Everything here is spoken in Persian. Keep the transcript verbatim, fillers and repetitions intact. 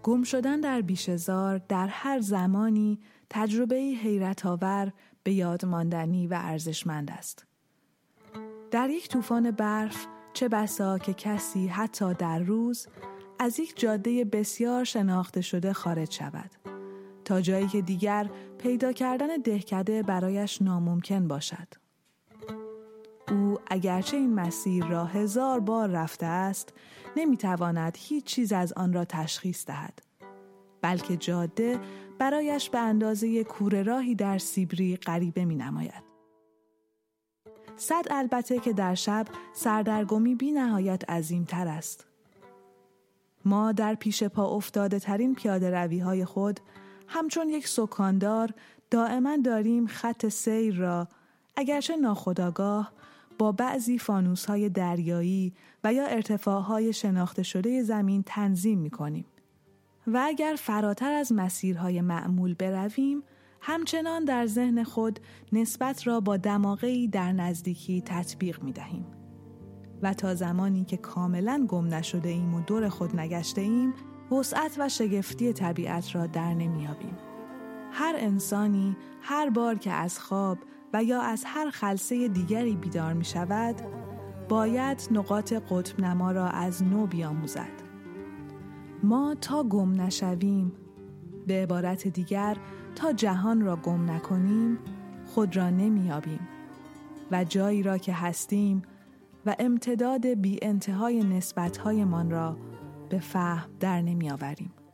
گم شدن در بیشه‌زار در هر زمانی تجربه‌ای حیرت‌آور، به یاد ماندنی و ارزشمند است. در یک طوفان برف چه بسا که کسی حتی در روز از یک جاده بسیار شناخته شده خارج شود تا جایی که دیگر پیدا کردن دهکده برایش ناممکن باشد. او اگرچه این مسیر را هزار بار رفته است، نمیتواند هیچ چیز از آن را تشخیص دهد، بلکه جاده برایش به اندازه کوره راهی در سیبری غریبه می نماید. صد البته که در شب سردرگمی بی نهایت عظیم‌تر است. ما در پیش پا افتاده ترین پیاده روی های خود همچون یک سکاندار دائما داریم خط سیر را اگرچه ناخودآگاه با بعضی فانوس های دریایی و یا ارتفاع های شناخته شده زمین تنظیم می کنیم. و اگر فراتر از مسیرهای معمول برویم، همچنان در ذهن خود نسبت را با دماغه‌ای در نزدیکی تطبیق می دهیم. و تا زمانی که کاملا گم نشده ایم و دور خود نگشته ایم، وسعت و شگفتی طبیعت را در نمیابیم. هر انسانی هر بار که از خواب و یا از هر خلسه دیگری بیدار می شود، باید نقاط قطب نما را از نو بیاموزد. ما تا گم نشویم، به عبارت دیگر تا جهان را گم نکنیم، خود را نمیابیم و جایی را که هستیم و امتداد بی انتهای نسبت‌هایمان را به فهم در نمی آوریم.